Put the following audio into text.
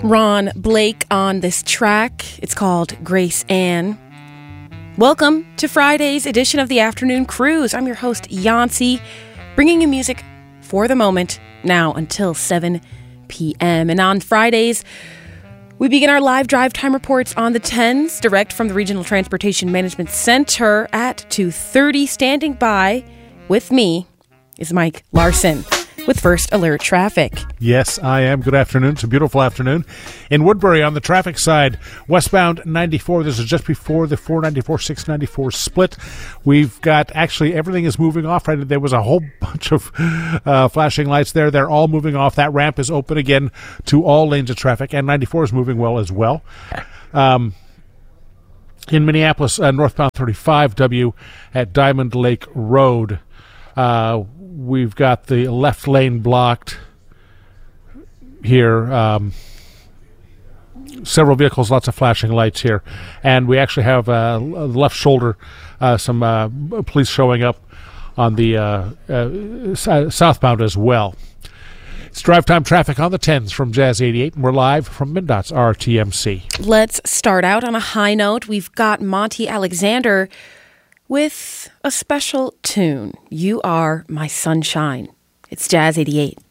Ron Blake on this track. It's called Grace Ann. Welcome to Friday's edition of the Afternoon Cruise. I'm your host, Yancy, bringing you music for the moment, now until 7 p.m. And on Fridays, we begin our live drive time reports on the 10s, direct from the Regional Transportation Management Center at 2:30. Standing by with me is Mike Larson with First Alert Traffic. Yes, I am. Good afternoon. It's a beautiful afternoon. In Woodbury, on the traffic side, westbound 94, this is just before the 494-694 split. We've got, actually, everything is moving off. Right? There was a whole bunch of flashing lights there. They're all moving off. That ramp is open again to all lanes of traffic, and 94 is moving well as well. In Minneapolis, northbound 35W at Diamond Lake Road. We've got the left lane blocked here. Several vehicles, lots of flashing lights here. And we actually have left shoulder, some police showing up on the southbound as well. It's drive time traffic on the 10s from Jazz 88, and we're live from MnDOT's RTMC. Let's start out on a high note. We've got Monty Alexander with a special tune, You Are My Sunshine. It's Jazz 88.